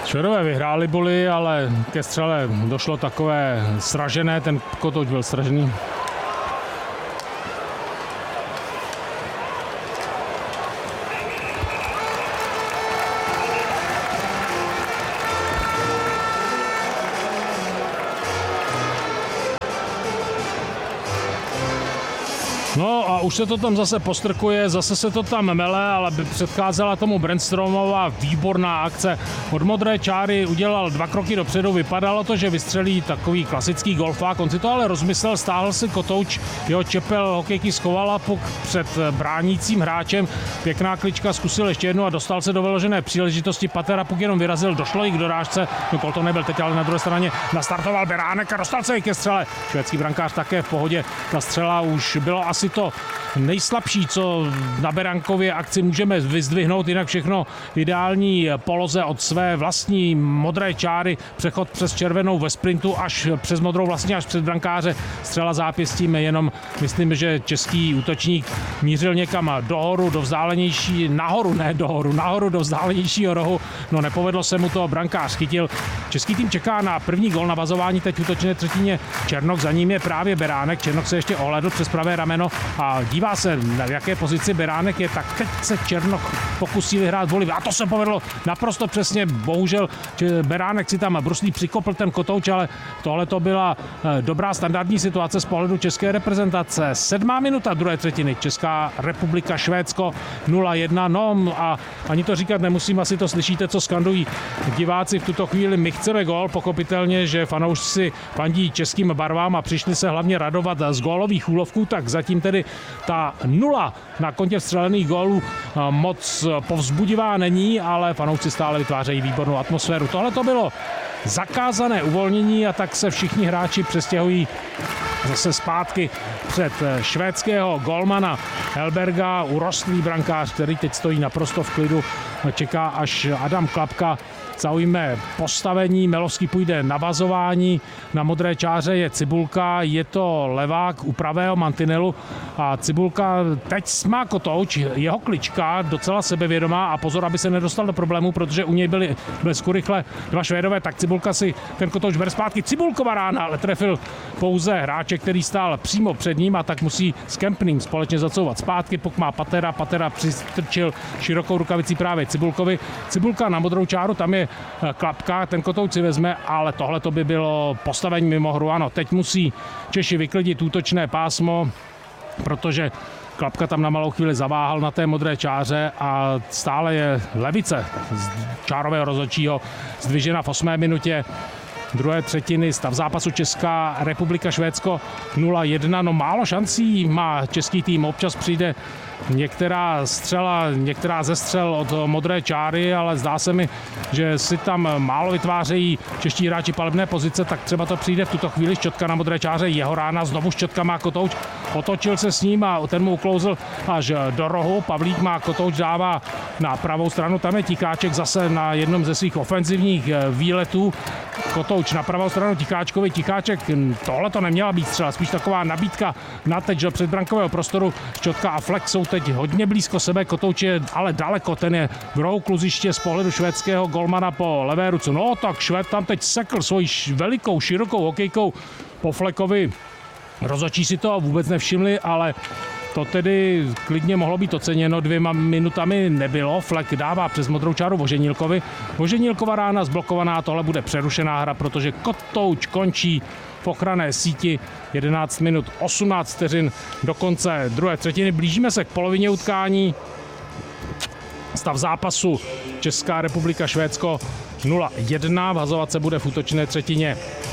Švédové vyhráli boli, ale ke střele došlo takové sražené, ten kotouč byl sražený. No a už se to tam zase postrkuje, zase se to tam mele, ale předcházela tomu Brännströmová výborná akce. Od modré čáry udělal 2 kroky dopředu, vypadalo to, že vystřelí takový klasický golfák, on si to ale rozmyslel, stáhl si kotouč, jeho čepel hokejky schovala puk před bránícím hráčem, pěkná klička, zkusil ještě jednu a dostal se do vyložené příležitosti, Patera puk jenom vyrazil, došlo i k dorážce, no kol to nebyl teď, ale na druhé straně nastartoval Beránek a dostal se i ke střele. Švédský brankář také v pohodě, ta střela už bylo asi to nejslabší, co na Beránkově akci můžeme vyzdvihnout, jinak všechno v ideální poloze od své vlastní modré čáry, přechod přes červenou ve sprintu až přes modrou, vlastně až před brankáře, střela zápěstím, jenom myslím, že český útočník mířil někam dohoru, do vzdálenější, nahoru do vzdálenějšího rohu, no nepovedlo se mu to, brankář chytil. Český tým čeká na první gól na vazování, teď v útočné třetině Černok, za ním je právě Beránek, Černok se ještě ohlédl přes pravé rameno a dívá se, v jaké pozici Beránek je, tak teď se Černok pokusí vyhrát voli a to se povedlo naprosto přesně, bohužel Beránek si tam bruslí přikopl ten kotouč, ale tohle to byla dobrá standardní situace z pohledu české reprezentace. 7. minuta druhé třetiny, Česká republika, Švédsko 0-1, no a ani to říkat nemusím, asi to slyšíte, co skandují diváci v tuto chvíli, my chceme gól, pochopitelně, že fanoušci fandí českým barvám a přišli se hlavně radovat z gólových úlovků, tak zatím tedy ta 0 na kontě vstřelených gólů moc povzbudivá není, ale fanoušci stále vytvářejí výbornou atmosféru. Tohle to bylo zakázané uvolnění a tak se všichni hráči přestěhují zase zpátky před švédského golmana Helberga, urostlý brankář, který teď stojí naprosto v klidu, čeká, až Adam Klapka zaujme postavení, Melovský půjde na vazování, na modré čáře je Cibulka, je to levák u pravého mantinelu a Cibulka teď má kotouč, jeho klička docela sebevědomá a pozor, aby se nedostal do problému, protože u něj byli blesku rychle 2 Švédové, tak Cibulka si ten kotouč bere zpátky, Cibulkova rána, ale trefil pouze hráče, který stál přímo před ním a tak musí s Kempným společně zacouvat zpátky, puk má Patera přistrčil širokou rukavicí právě Cibulkovi, Cibulka na modrou čáru, tam je Klapka, ten kotouč si vezme, ale tohle to by bylo postavení mimo hru. Ano, teď musí Češi vyklidit útočné pásmo, protože Klapka tam na malou chvíli zaváhal na té modré čáře a stále je levice z čárového rozhodčího zdvižena v 8. minutě druhé třetiny, stav zápasu Česká republika, Švédsko 0-1, no málo šancí má český tým, občas přijde některá střela, některá ze střel od modré čáry, ale zdá se mi, že si tam málo vytvářejí čeští hráči palebné pozice, tak třeba to přijde v tuto chvíli. Šťotka na modré čáře, jeho rána, znovu Šťotka má kotouč, otočil se s ním a ten mu uklouzl až do rohu. Pavlík má kotouč, dává na pravou stranu, tam je Tikáček zase na jednom ze svých ofenzivních výletů. Kotouč na pravou stranu Tikáčkovi, Tikáček, tohle to neměla být střela, spíš taková nabídka na teď do předbrankového prostoru. Šťotka a Fleck jsou teď hodně blízko sebe, kotouč je ale daleko, ten je v rohu kluziště z pohledu švédského golmana po levé ruce. No tak Švéd tam teď sekl svojí velikou, širokou hokejkou po Fleckovi. Rozhodčí si to vůbec nevšimli, ale to tedy klidně mohlo být oceněno, 2 minutami nebylo. Fleck dává přes modrou čáru Voženílkovi. Voženílkova rána zblokovaná, tohle bude přerušená hra, protože kotouč končí v ochranné síti. 11 minut 18 vteřin do konce druhé třetiny. Blížíme se k polovině utkání. Stav zápasu Česká republika, Švédsko 0-1. Vhazovat se bude v útočné třetině